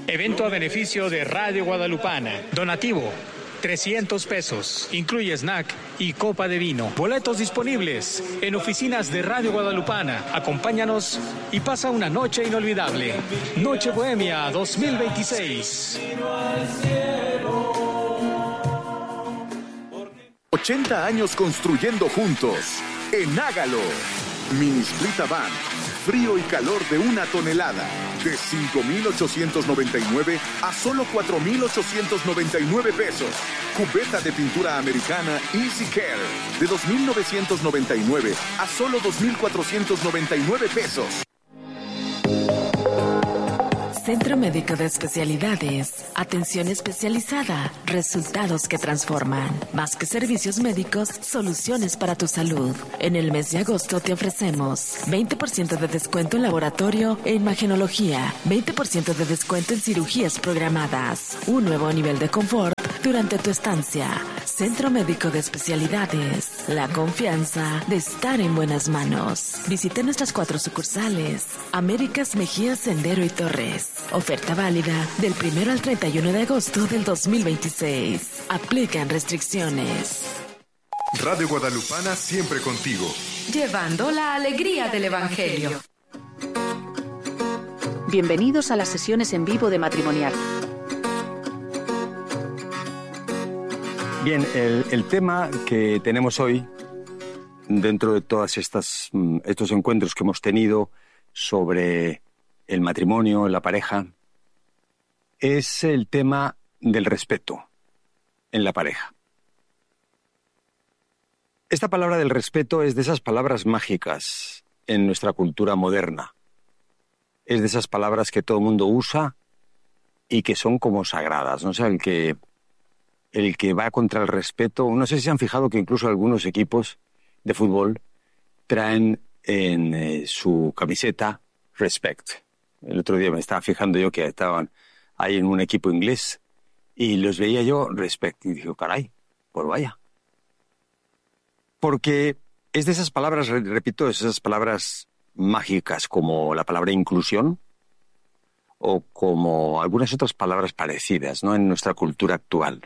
Evento a beneficio de Radio Guadalupana. Donativo, 300 pesos. Incluye snack y copa de vino. Boletos disponibles en oficinas de Radio Guadalupana. Acompáñanos y pasa una noche inolvidable. Noche Bohemia 2026. 80 años construyendo juntos. En Hágalo. Mini Split Avant. Frío y calor de 1 tonelada. De 5,899 a solo 4,899 pesos. Cubeta de pintura americana Easy Care. De 2,999 a solo 2,499 pesos. Centro Médico de Especialidades. Atención especializada. Resultados que transforman. Más que servicios médicos, soluciones para tu salud. En el mes de agosto te ofrecemos 20% de descuento en laboratorio e imagenología. 20% de descuento en cirugías programadas. Un nuevo nivel de confort durante tu estancia. Centro Médico de Especialidades. La confianza de estar en buenas manos. Visite nuestras 4 sucursales. Américas, Mejía, Sendero y Torres. Oferta válida del 1 al 31 de agosto del 2026. Aplican restricciones. Radio Guadalupana siempre contigo. Llevando la alegría del Evangelio. Bienvenidos a las sesiones en vivo de Matrimonial. Bien, el tema que tenemos hoy, dentro de todos estos encuentros que hemos tenido sobre el matrimonio, la pareja, es el tema del respeto en la pareja. Esta palabra del respeto es de esas palabras mágicas en nuestra cultura moderna. Es de esas palabras que todo el mundo usa y que son como sagradas, ¿no? O sea, el que va contra el respeto, no sé si se han fijado que incluso algunos equipos de fútbol traen en su camiseta respect. El otro día me estaba fijando yo que estaban ahí en un equipo inglés y los veía yo respect y dije, caray, pues vaya. Porque es de esas palabras, repito, esas palabras mágicas como la palabra inclusión o como algunas otras palabras parecidas, ¿no?, en nuestra cultura actual.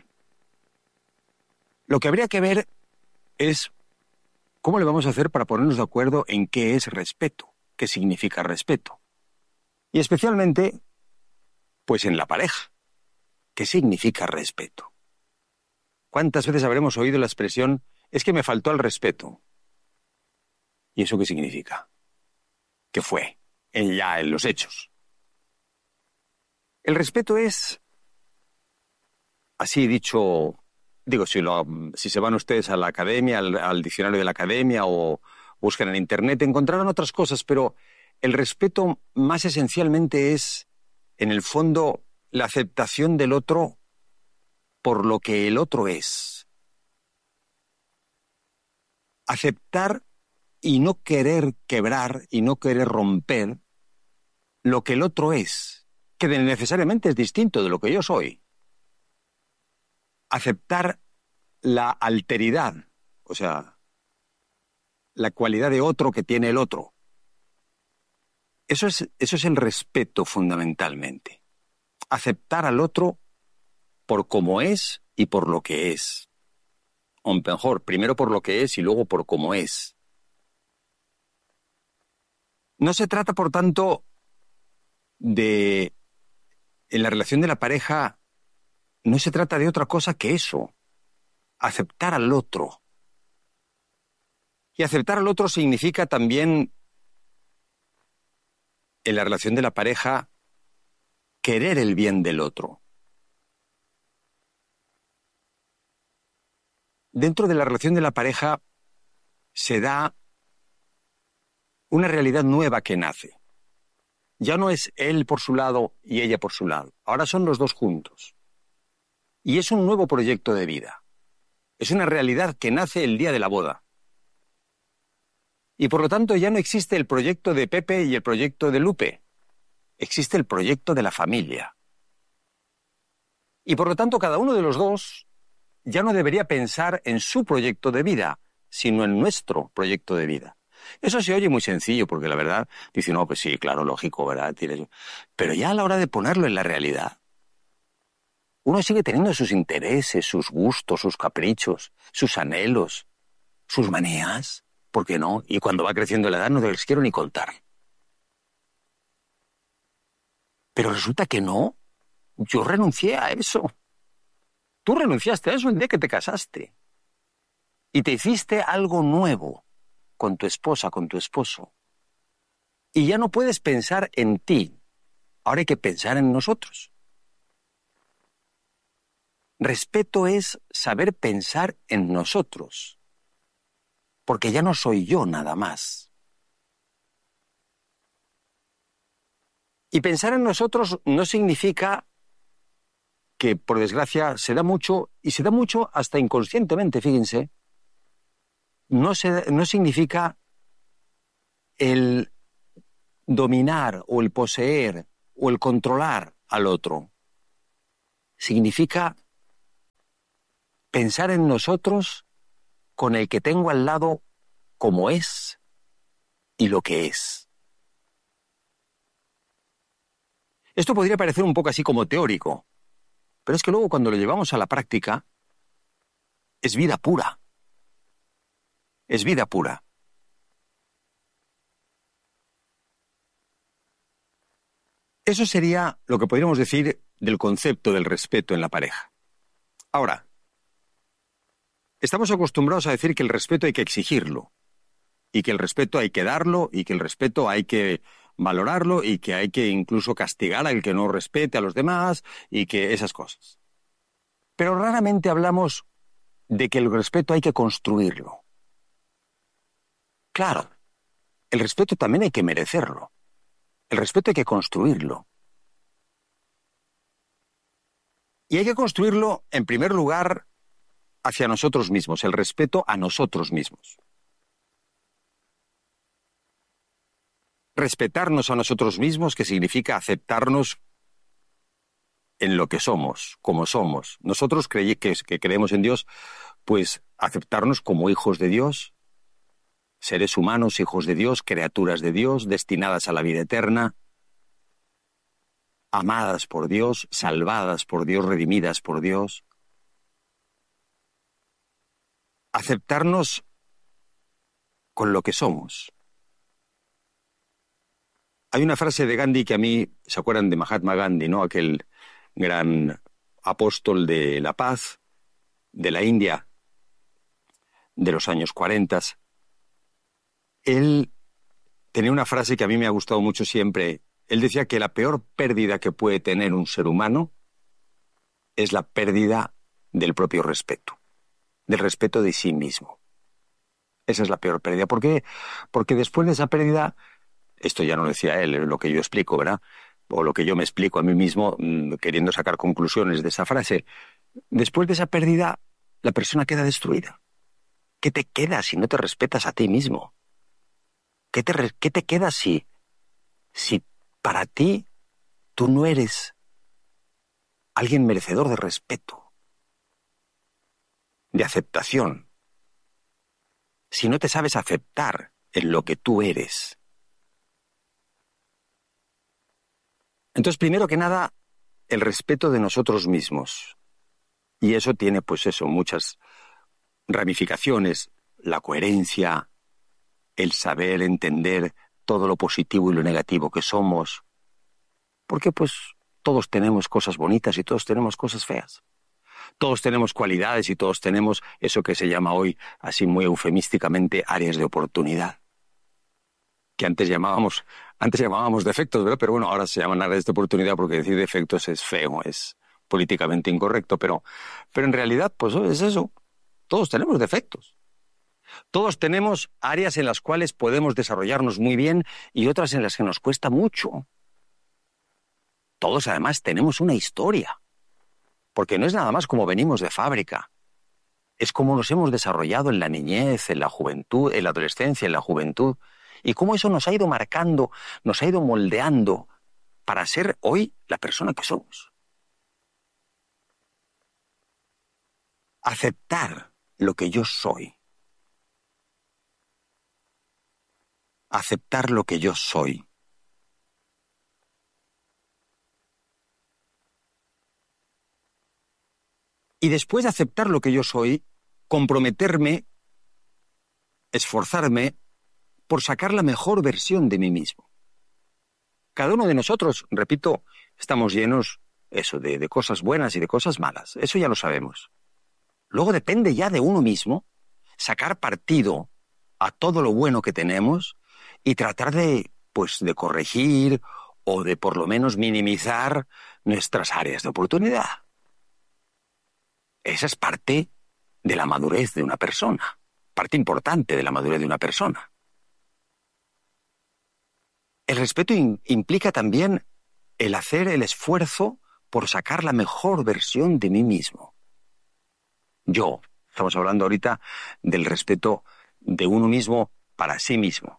Lo que habría que ver es cómo le vamos a hacer para ponernos de acuerdo en qué es respeto, qué significa respeto. Y especialmente, pues en la pareja, ¿qué significa respeto? ¿Cuántas veces habremos oído la expresión, es que me faltó el respeto? ¿Y eso qué significa? ¿Qué fue? Ya en los hechos. El respeto es, así dicho, digo, si se van ustedes a la academia, al diccionario de la academia o buscan en internet, encontrarán otras cosas, pero el respeto más esencialmente es, en el fondo, la aceptación del otro por lo que el otro es. Aceptar y no querer quebrar y no querer romper lo que el otro es, que necesariamente es distinto de lo que yo soy. Aceptar la alteridad, o sea, la cualidad de otro que tiene el otro. Eso es el respeto fundamentalmente. Aceptar al otro por cómo es y por lo que es. O mejor, primero por lo que es y luego por cómo es. No se trata, por tanto, en la relación de la pareja, no se trata de otra cosa que eso. Aceptar al otro. Y aceptar al otro significa también, en la relación de la pareja, querer el bien del otro. Dentro de la relación de la pareja se da una realidad nueva que nace. Ya no es él por su lado y ella por su lado. Ahora son los dos juntos. Y es un nuevo proyecto de vida. Es una realidad que nace el día de la boda. Y por lo tanto ya no existe el proyecto de Pepe y el proyecto de Lupe. Existe el proyecto de la familia. Y por lo tanto cada uno de los dos ya no debería pensar en su proyecto de vida, sino en nuestro proyecto de vida. Eso se oye muy sencillo, porque la verdad, dice, no, pues sí, claro, lógico, ¿verdad? Pero ya a la hora de ponerlo en la realidad, uno sigue teniendo sus intereses, sus gustos, sus caprichos, sus anhelos, sus manías, ¿por qué no? Y cuando va creciendo la edad no les quiero ni contar. Pero resulta que no. Yo renuncié a eso. Tú renunciaste a eso el día que te casaste. Y te hiciste algo nuevo con tu esposa, con tu esposo. Y ya no puedes pensar en ti. Ahora hay que pensar en nosotros. Respeto es saber pensar en nosotros. Porque ya no soy yo nada más. Y pensar en nosotros no significa que, por desgracia, se da mucho, y se da mucho hasta inconscientemente, fíjense, no significa el dominar o el poseer o el controlar al otro. Significa pensar en nosotros con el que tengo al lado como es y lo que es. Esto podría parecer un poco así como teórico, pero es que luego cuando lo llevamos a la práctica, es vida pura. Es vida pura. Eso sería lo que podríamos decir del concepto del respeto en la pareja. Ahora, estamos acostumbrados a decir que el respeto hay que exigirlo, y que el respeto hay que darlo, y que el respeto hay que valorarlo, y que hay que incluso castigar al que no respete a los demás, y que esas cosas. Pero raramente hablamos de que el respeto hay que construirlo. Claro, el respeto también hay que merecerlo. El respeto hay que construirlo. Y hay que construirlo, en primer lugar, hacia nosotros mismos, el respeto a nosotros mismos. Respetarnos a nosotros mismos, que significa aceptarnos en lo que somos, como somos. Nosotros que creemos en Dios, pues aceptarnos como hijos de Dios, seres humanos, hijos de Dios, criaturas de Dios, destinadas a la vida eterna, amadas por Dios, salvadas por Dios, redimidas por Dios. Aceptarnos con lo que somos. Hay una frase de Gandhi que a mí, ¿se acuerdan de Mahatma Gandhi, no? Aquel gran apóstol de la paz de la India de los años 40. Él tenía una frase que a mí me ha gustado mucho siempre. Él decía que la peor pérdida que puede tener un ser humano es la pérdida del propio respeto, del respeto de sí mismo. Esa es la peor pérdida. ¿Por qué? Porque después de esa pérdida, esto ya no lo decía él, es lo que yo explico, ¿verdad? O lo que yo me explico a mí mismo, queriendo sacar conclusiones de esa frase. Después de esa pérdida, la persona queda destruida. ¿Qué te queda si no te respetas a ti mismo? ¿Qué te queda si para ti tú no eres alguien merecedor de respeto, de aceptación? Si no te sabes aceptar en lo que tú eres. Entonces, primero que nada, el respeto de nosotros mismos. Y eso tiene, pues eso, muchas ramificaciones. La coherencia, el saber entender todo lo positivo y lo negativo que somos. Porque, pues, todos tenemos cosas bonitas y todos tenemos cosas feas. Todos tenemos cualidades y todos tenemos eso que se llama hoy, así muy eufemísticamente, áreas de oportunidad. Que antes llamábamos defectos, ¿verdad? Pero bueno, ahora se llaman áreas de oportunidad porque decir defectos es feo, es políticamente incorrecto, pero en realidad, pues es eso. Todos tenemos defectos. Todos tenemos áreas en las cuales podemos desarrollarnos muy bien y otras en las que nos cuesta mucho. Todos además tenemos una historia, porque no es nada más como venimos de fábrica. Es como nos hemos desarrollado en la niñez, en la juventud, en la adolescencia, en la juventud, y cómo eso nos ha ido marcando, nos ha ido moldeando para ser hoy la persona que somos. Aceptar lo que yo soy. aceptar lo que yo soy. Y después de aceptar lo que yo soy, comprometerme, esforzarme por sacar la mejor versión de mí mismo. Cada uno de nosotros, repito, estamos llenos de cosas buenas y de cosas malas. Eso ya lo sabemos. Luego depende ya de uno mismo sacar partido a todo lo bueno que tenemos y tratar de corregir o de por lo menos minimizar nuestras áreas de oportunidad. Esa es parte de la madurez de una persona, parte importante de la madurez de una persona. El respeto implica también el hacer el esfuerzo por sacar la mejor versión de mí mismo. Estamos hablando ahorita del respeto de uno mismo para sí mismo.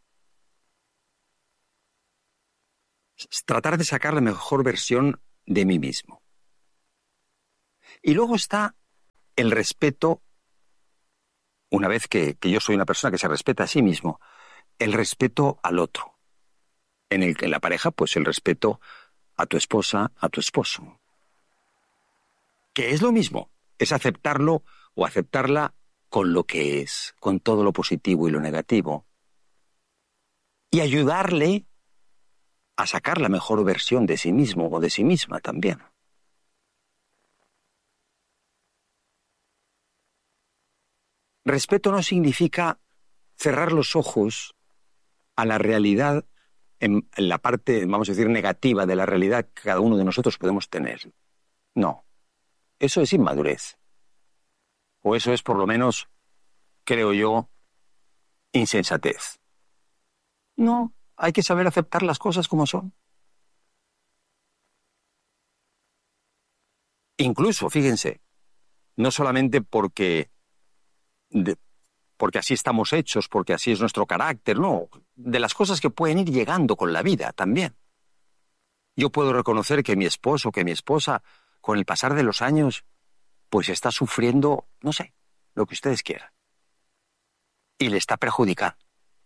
Tratar de sacar la mejor versión de mí mismo. Y luego está el respeto, una vez que yo soy una persona que se respeta a sí mismo, el respeto al otro. En la pareja, pues el respeto a tu esposa, a tu esposo. Que es lo mismo, es aceptarlo o aceptarla con lo que es, con todo lo positivo y lo negativo. Y ayudarle a sacar la mejor versión de sí mismo o de sí misma también. Respeto no significa cerrar los ojos a la realidad en la parte, vamos a decir, negativa de la realidad que cada uno de nosotros podemos tener. No, eso es inmadurez. O eso es, por lo menos, creo yo, insensatez. No, hay que saber aceptar las cosas como son. Incluso, fíjense, no solamente porque así estamos hechos, porque así es nuestro carácter, no, de las cosas que pueden ir llegando con la vida también. Yo puedo reconocer que mi esposo, que mi esposa, con el pasar de los años, pues está sufriendo, no sé, lo que ustedes quieran. Y le está perjudicando.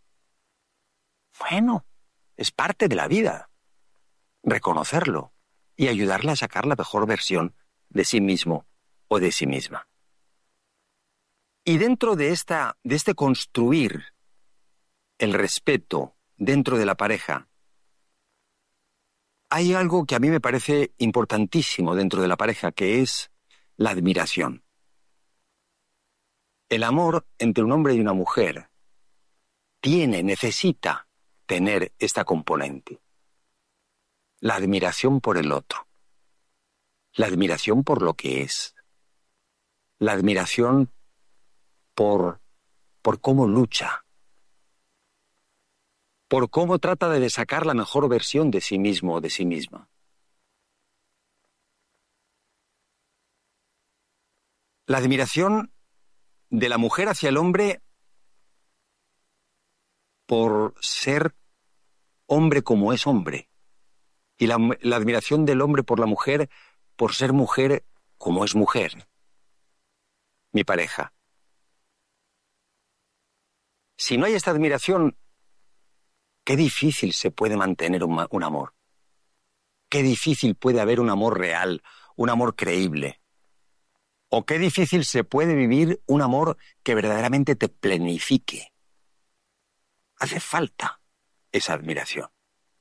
Bueno, es parte de la vida. Reconocerlo y ayudarle a sacar la mejor versión de sí mismo o de sí misma. Y dentro de este construir el respeto dentro de la pareja, hay algo que a mí me parece importantísimo dentro de la pareja, que es la admiración. El amor entre un hombre y una mujer necesita tener esta componente. La admiración por el otro. La admiración por lo que es. La admiración por cómo lucha. Por cómo trata de sacar la mejor versión de sí mismo o de sí misma. La admiración de la mujer hacia el hombre por ser hombre como es hombre. Y la admiración del hombre por la mujer por ser mujer como es mujer. Mi pareja. Si no hay esta admiración, qué difícil se puede mantener un amor. Qué difícil puede haber un amor real, un amor creíble. O qué difícil se puede vivir un amor que verdaderamente te plenifique. Hace falta esa admiración.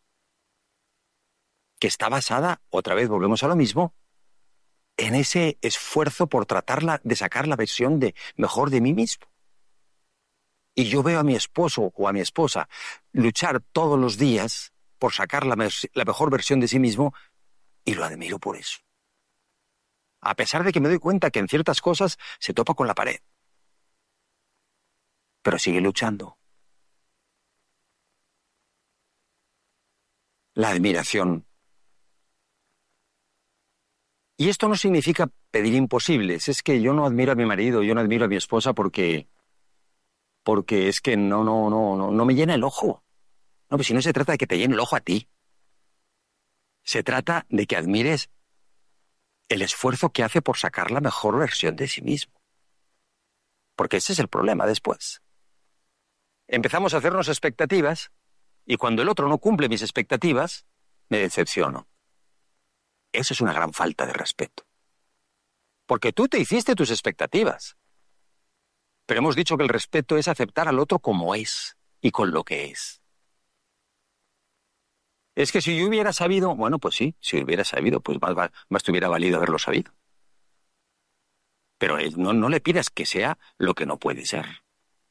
Que está basada, otra vez volvemos a lo mismo, en ese esfuerzo por tratar de sacar la versión mejor de mí mismo. Y yo veo a mi esposo o a mi esposa luchar todos los días por sacar la mejor versión de sí mismo y lo admiro por eso. A pesar de que me doy cuenta que en ciertas cosas se topa con la pared. Pero sigue luchando. La admiración. Y esto no significa pedir imposibles. Es que yo no admiro a mi marido, yo no admiro a mi esposa porque es que no me llena el ojo. No, pues si no se trata de que te llene el ojo a ti. Se trata de que admires el esfuerzo que hace por sacar la mejor versión de sí mismo. Porque ese es el problema después. Empezamos a hacernos expectativas Y cuando el otro no cumple mis expectativas, me decepciono. Eso es una gran falta de respeto. Porque tú te hiciste tus expectativas. Pero hemos dicho que el respeto es aceptar al otro como es y con lo que es. Es que si yo hubiera sabido, bueno, pues sí, si hubiera sabido, pues más te hubiera valido haberlo sabido. Pero no le pidas que sea lo que no puede ser.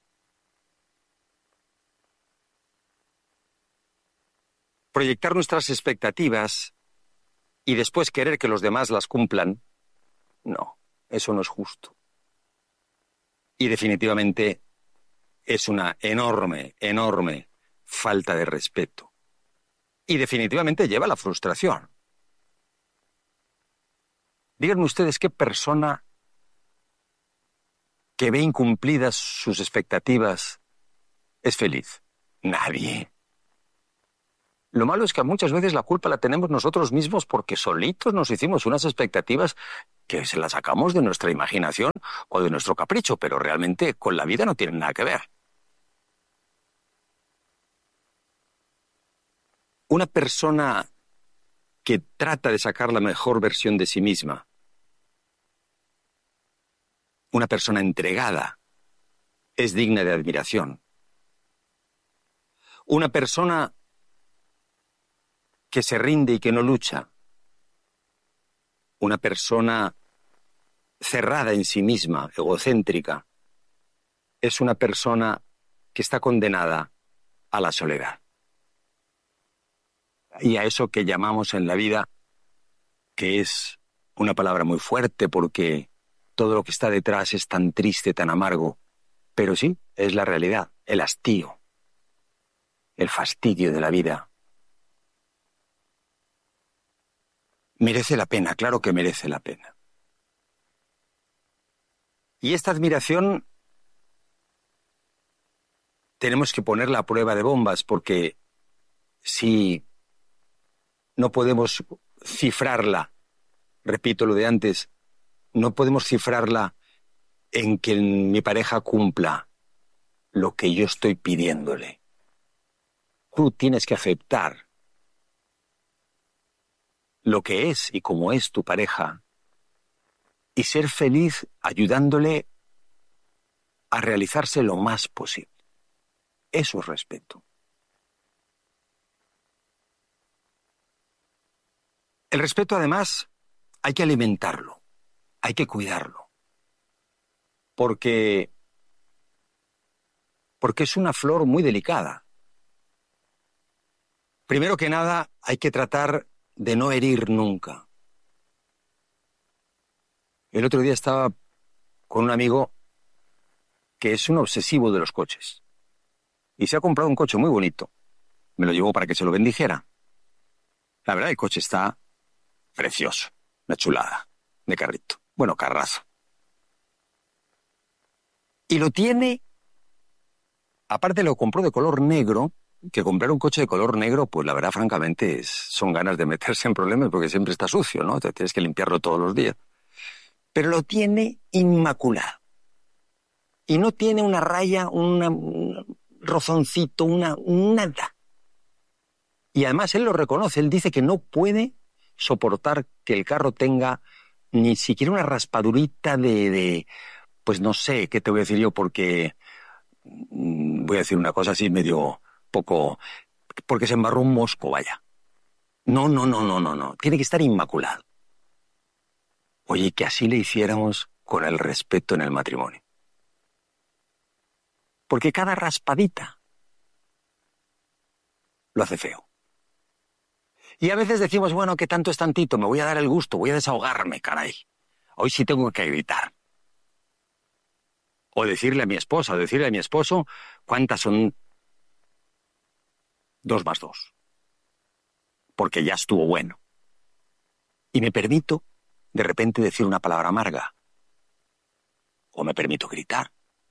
Proyectar nuestras expectativas y después querer que los demás las cumplan, no, eso no es justo. Y definitivamente es una enorme, enorme falta de respeto. Y definitivamente lleva a la frustración. Díganme ustedes qué persona que ve incumplidas sus expectativas es feliz. Nadie. Lo malo es que muchas veces la culpa la tenemos nosotros mismos porque solitos nos hicimos unas expectativas que se las sacamos de nuestra imaginación o de nuestro capricho, pero realmente con la vida no tienen nada que ver. Una persona que trata de sacar la mejor versión de sí misma, una persona entregada, es digna de admiración. Una persona que se rinde y que no lucha, una persona cerrada en sí misma, egocéntrica, es una persona que está condenada a la soledad. Y a eso que llamamos en la vida, que es una palabra muy fuerte porque todo lo que está detrás es tan triste, tan amargo, pero sí, es la realidad, el hastío, el fastidio de la vida. Merece la pena, claro que merece la pena. Y esta admiración tenemos que ponerla a prueba de bombas porque si no podemos cifrarla, repito lo de antes, no podemos cifrarla en que mi pareja cumpla lo que yo estoy pidiéndole. Tú tienes que aceptar lo que es y cómo es tu pareja y ser feliz ayudándole a realizarse lo más posible. Eso es respeto. El respeto, además, hay que alimentarlo, hay que cuidarlo, porque es una flor muy delicada. Primero que nada, hay que tratar de no herir nunca. El otro día estaba con un amigo que es un obsesivo de los coches y se ha comprado un coche muy bonito. Me lo llevó para que se lo bendijera. La verdad, el coche está precioso, una chulada de carrito. Bueno, carrazo. Y lo tiene, aparte lo compró de color negro, que comprar un coche de color negro, pues la verdad, francamente, son ganas de meterse en problemas porque siempre está sucio, ¿no? Te tienes que limpiarlo todos los días. Pero lo tiene inmaculado. Y no tiene una raya, un rozoncito, nada. Y además él lo reconoce, él dice que no puede soportar que el carro tenga ni siquiera una raspadurita pues no sé, ¿qué te voy a decir yo? Porque voy a decir una cosa así medio poco, porque se embarró un mosco, vaya. No, tiene que estar inmaculado. Oye, que así le hiciéramos con el respeto en el matrimonio. Porque cada raspadita lo hace feo. Y a veces decimos, bueno, que tanto es tantito, me voy a dar el gusto, voy a desahogarme, caray. Hoy sí tengo que gritar. O decirle a mi esposa, o decirle a mi esposo, ¿cuántas son 2 más 2? Porque ya estuvo bueno. Y me permito, de repente, decir una palabra amarga. O me permito gritar.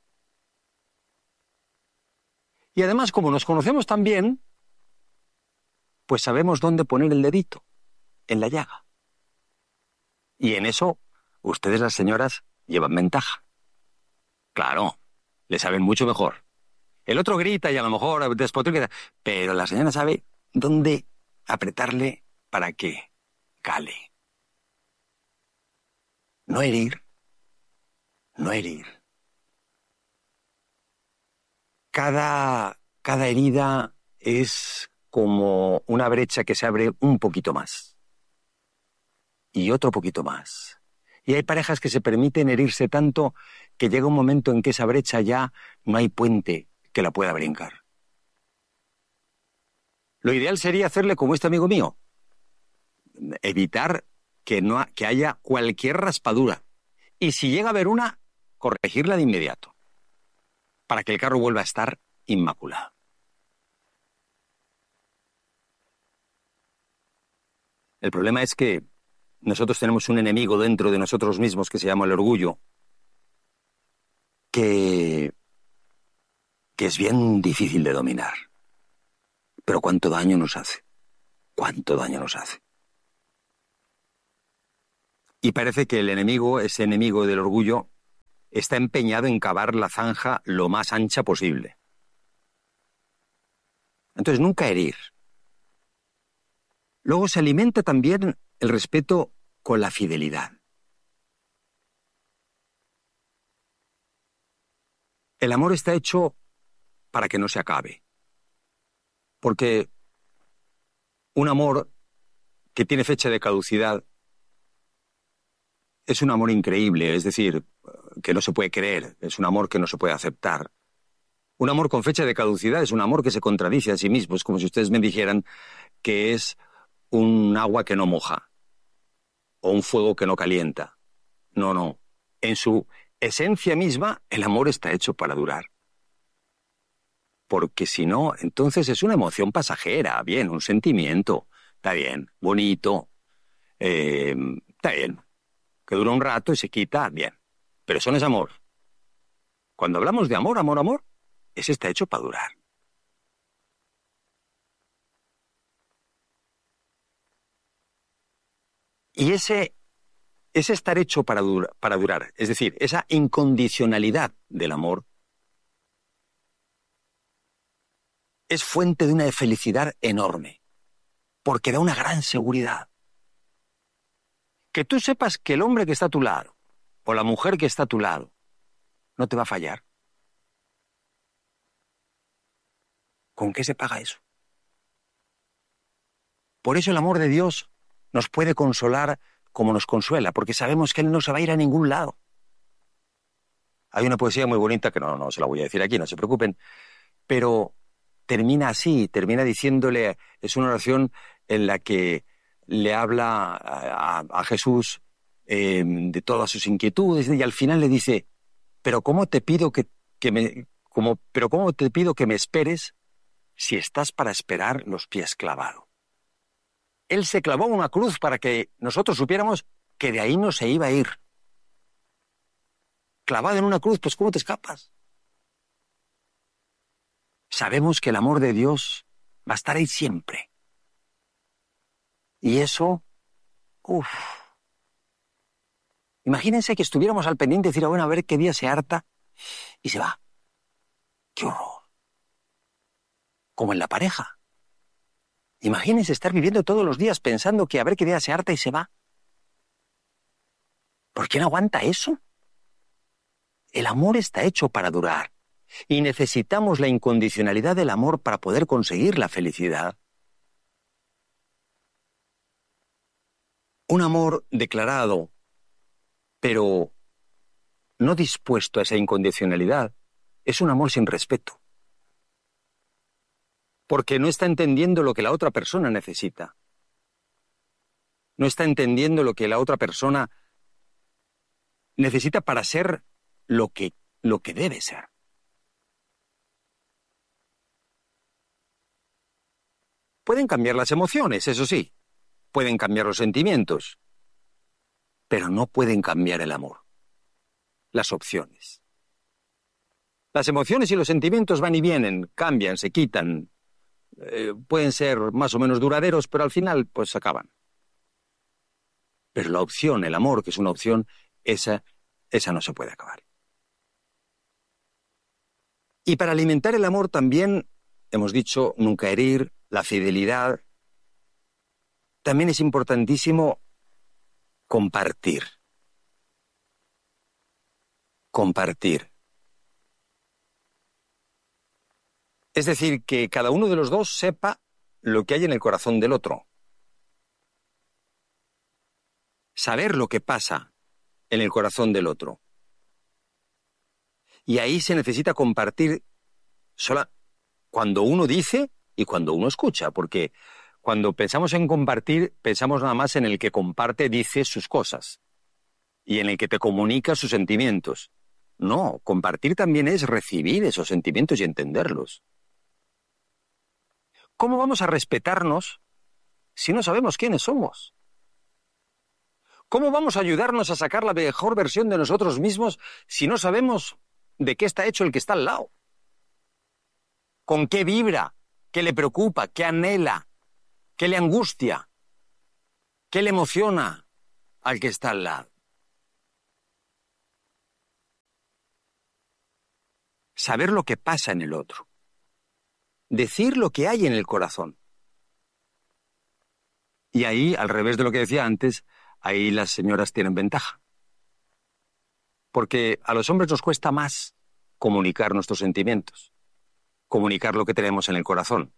Y además, como nos conocemos tan bien, pues sabemos dónde poner el dedito, en la llaga. Y en eso, ustedes las señoras llevan ventaja. Claro, le saben mucho mejor. El otro grita y a lo mejor despotrica, pero la señora sabe dónde apretarle para que cale. No herir. No herir. Cada herida es como una brecha que se abre un poquito más. Y otro poquito más. Y hay parejas que se permiten herirse tanto que llega un momento en que esa brecha ya no hay puente que la pueda brincar. Lo ideal sería hacerle como este amigo mío. Evitar que haya cualquier raspadura. Y si llega a haber una, corregirla de inmediato. Para que el carro vuelva a estar inmaculado. El problema es que nosotros tenemos un enemigo dentro de nosotros mismos que se llama el orgullo, que es bien difícil de dominar. Pero cuánto daño nos hace. Cuánto daño nos hace. Y parece que el enemigo, ese enemigo del orgullo, está empeñado en cavar la zanja lo más ancha posible. Entonces, nunca herir. Luego se alimenta también el respeto con la fidelidad. El amor está hecho para que no se acabe. Porque un amor que tiene fecha de caducidad es un amor increíble, es decir, que no se puede creer, es un amor que no se puede aceptar. Un amor con fecha de caducidad es un amor que se contradice a sí mismo, es como si ustedes me dijeran que es un agua que no moja, o un fuego que no calienta. No, no. En su esencia misma, el amor está hecho para durar. Porque si no, entonces es una emoción pasajera, bien, un sentimiento, está bien, bonito, está bien, que dura un rato y se quita, bien. Pero eso no es amor. Cuando hablamos de amor, amor, ese está hecho para durar. Y ese estar hecho para durar, es decir, esa incondicionalidad del amor, es fuente de una felicidad enorme, porque da una gran seguridad. Que tú sepas que el hombre que está a tu lado, o la mujer que está a tu lado, no te va a fallar. ¿Con qué se paga eso? Por eso el amor de Dios nos puede consolar como nos consuela, porque sabemos que Él no se va a ir a ningún lado. Hay una poesía muy bonita, que no se la voy a decir aquí, no se preocupen, pero termina así, termina diciéndole, es una oración en la que le habla a Jesús de todas sus inquietudes, y al final le dice, pero ¿cómo te pido que me esperes si estás para esperar los pies clavados? Él se clavó en una cruz para que nosotros supiéramos que de ahí no se iba a ir. Clavado en una cruz, pues ¿cómo te escapas? Sabemos que el amor de Dios va a estar ahí siempre. Y eso, imagínense que estuviéramos al pendiente y decir, bueno, a ver qué día se harta y se va. ¡Qué horror! Como en la pareja. Imagínense estar viviendo todos los días pensando que a ver qué día se harta y se va. ¿Por quién aguanta eso? El amor está hecho para durar y necesitamos la incondicionalidad del amor para poder conseguir la felicidad. Un amor declarado, pero no dispuesto a esa incondicionalidad, es un amor sin respeto. Porque no está entendiendo lo que la otra persona necesita. No está entendiendo lo que la otra persona necesita para ser lo que debe ser. Pueden cambiar las emociones, eso sí. Pueden cambiar los sentimientos. Pero no pueden cambiar el amor. Las opciones. Las emociones y los sentimientos van y vienen, cambian, se quitan. Pueden ser más o menos duraderos, pero al final pues se acaban. Pero la opción, el amor, que es una opción, esa no se puede acabar. Y para alimentar el amor también, hemos dicho, nunca herir, la fidelidad. También es importantísimo compartir. Compartir. Es decir, que cada uno de los dos sepa lo que hay en el corazón del otro. Saber lo que pasa en el corazón del otro. Y ahí se necesita compartir cuando uno dice y cuando uno escucha, porque cuando pensamos en compartir, pensamos nada más en el que comparte, dice sus cosas, y en el que te comunica sus sentimientos. No, compartir también es recibir esos sentimientos y entenderlos. ¿Cómo vamos a respetarnos si no sabemos quiénes somos? ¿Cómo vamos a ayudarnos a sacar la mejor versión de nosotros mismos si no sabemos de qué está hecho el que está al lado? ¿Con qué vibra? ¿Qué le preocupa? ¿Qué anhela? ¿Qué le angustia? ¿Qué le emociona al que está al lado? Saber lo que pasa en el otro. Decir lo que hay en el corazón. Y ahí, al revés de lo que decía antes, ahí las señoras tienen ventaja. Porque a los hombres nos cuesta más comunicar nuestros sentimientos, comunicar lo que tenemos en el corazón.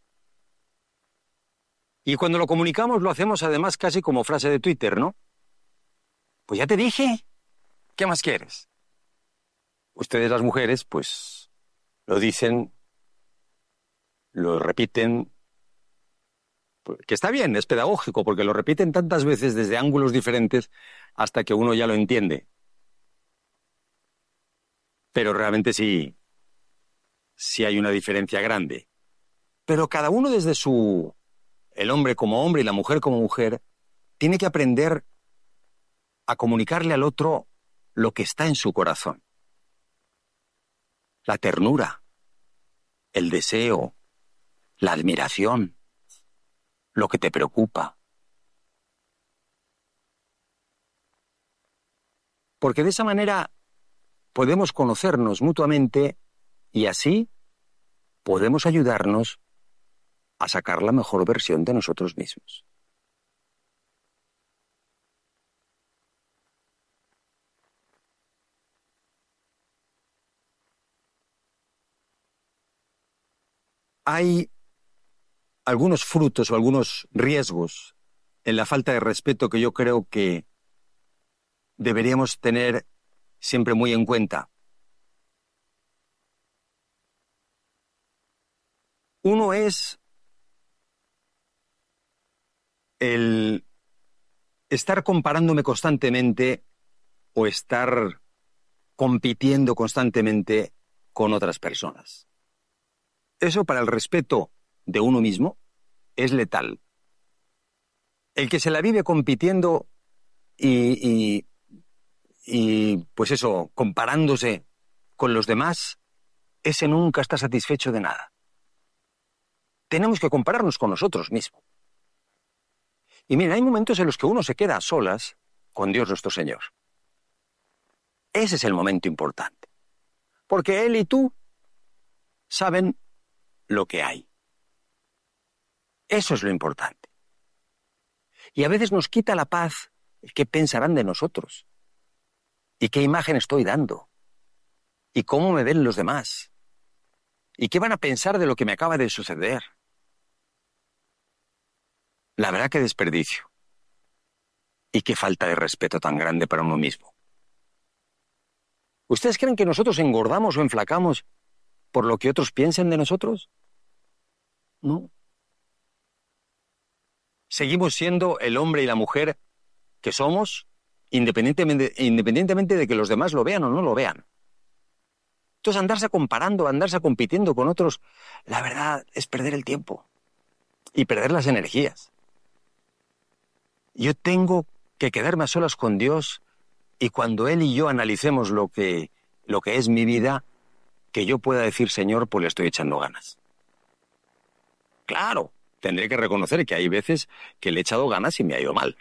Y cuando lo comunicamos lo hacemos además casi como frase de Twitter, ¿no? Pues ya te dije, ¿qué más quieres? Ustedes las mujeres, pues, lo dicen, lo repiten, que está bien, es pedagógico, porque lo repiten tantas veces desde ángulos diferentes hasta que uno ya lo entiende. Pero realmente sí hay una diferencia grande. Pero cada uno desde el hombre como hombre y la mujer como mujer, tiene que aprender a comunicarle al otro lo que está en su corazón. La ternura, el deseo, la admiración, lo que te preocupa. Porque de esa manera podemos conocernos mutuamente y así podemos ayudarnos a sacar la mejor versión de nosotros mismos. Hay algunos frutos o algunos riesgos en la falta de respeto que yo creo que deberíamos tener siempre muy en cuenta. Uno es el estar comparándome constantemente o estar compitiendo constantemente con otras personas. Eso para el respeto de uno mismo es letal. El que se la vive compitiendo y pues eso, comparándose con los demás, ese nunca está satisfecho de nada. Tenemos que compararnos con nosotros mismos. Y mira, hay momentos en los que uno se queda a solas con Dios nuestro Señor. Ese es el momento importante. Porque Él y tú saben lo que hay. Eso es lo importante. Y a veces nos quita la paz el qué pensarán de nosotros. Y qué imagen estoy dando. Y cómo me ven los demás. Y qué van a pensar de lo que me acaba de suceder. La verdad que desperdicio. Y qué falta de respeto tan grande para uno mismo. ¿Ustedes creen que nosotros engordamos o enflacamos por lo que otros piensen de nosotros? No. Seguimos siendo el hombre y la mujer que somos, independientemente de que los demás lo vean o no lo vean. Entonces andarse comparando, andarse compitiendo con otros, la verdad es perder el tiempo y perder las energías. Yo tengo que quedarme a solas con Dios y cuando Él y yo analicemos lo que es mi vida, que yo pueda decir, Señor, pues le estoy echando ganas. Claro, tendré que reconocer que hay veces que le he echado ganas y me ha ido mal.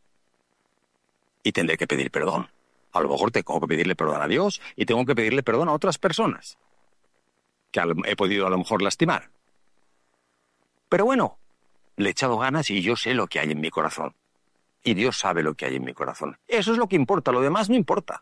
Y tendré que pedir perdón. A lo mejor tengo que pedirle perdón a Dios y tengo que pedirle perdón a otras personas que he podido a lo mejor lastimar. Pero bueno, le he echado ganas y yo sé lo que hay en mi corazón. Y Dios sabe lo que hay en mi corazón. Eso es lo que importa, lo demás no importa.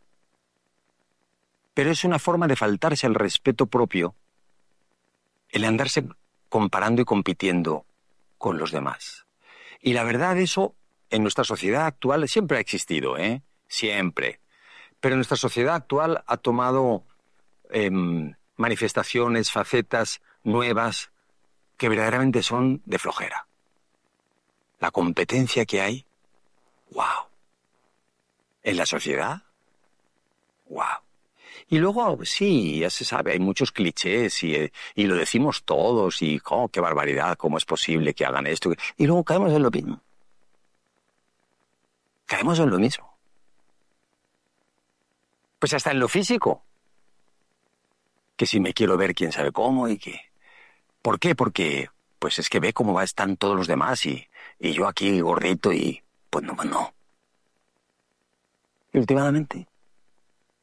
Pero es una forma de faltarse al respeto propio el andarse comparando y compitiendo con los demás. Y la verdad, eso en nuestra sociedad actual siempre ha existido, siempre. Pero nuestra sociedad actual ha tomado manifestaciones, facetas nuevas que verdaderamente son de flojera. La competencia que hay, ¡wow! En la sociedad, ¡wow! Y luego, sí, ya se sabe, hay muchos clichés y lo decimos todos y ¡oh, qué barbaridad! ¿Cómo es posible que hagan esto? Y luego caemos en lo mismo. Caemos en lo mismo. Pues hasta en lo físico. Que si me quiero ver quién sabe cómo y qué. ¿Por qué? Porque pues es que ve cómo están todos los demás y yo aquí gordito y pues no. Y últimamente